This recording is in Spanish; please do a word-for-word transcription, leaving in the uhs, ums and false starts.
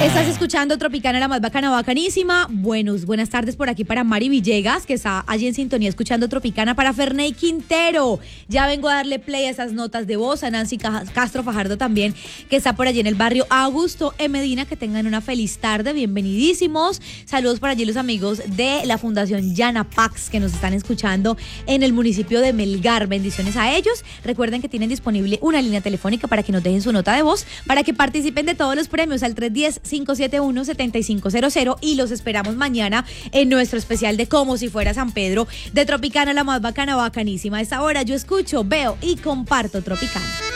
Estás escuchando Tropicana, la más bacana, bacanísima. Buenos, buenas tardes por aquí para Mari Villegas, que está allí en sintonía escuchando Tropicana, para Ferney Quintero. Ya vengo a darle play a esas notas de voz, a Nancy Castro Fajardo también, que está por allí en el barrio. A Augusto E. Medina, que tengan una feliz tarde, bienvenidísimos. Saludos por allí los amigos de la Fundación Yana Pax, que nos están escuchando en el municipio de Melgar. Bendiciones a ellos. Recuerden que tienen disponible una línea telefónica para que nos dejen su nota de voz, para que participen de todos los premios al tres uno cero, cinco siete uno, siete cinco cero cero, y los esperamos mañana en nuestro especial de Como si fuera San Pedro de Tropicana, la más bacana, bacanísima. A esta hora yo escucho, veo y comparto Tropicana.